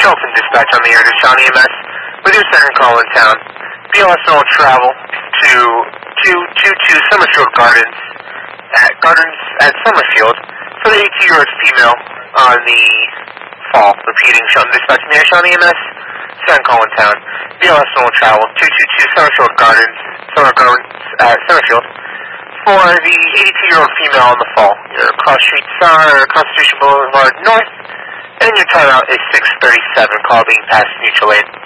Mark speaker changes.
Speaker 1: Shelton Dispatch on the air to Shawnee EMS with your second call in town. BLS will travel to 222 Summerfield Gardens at Summerfield for the 18-year-old female on the fall. Repeating, Shelton Dispatch on the air, Shawnee EMS, second call in town. BLS will travel 222 Summerfield Gardens at Summerfield for the 82-year-old female on the fall. Your cross streets are Constitution Boulevard North, and your timeout is 6:37. Call being passed neutral lane.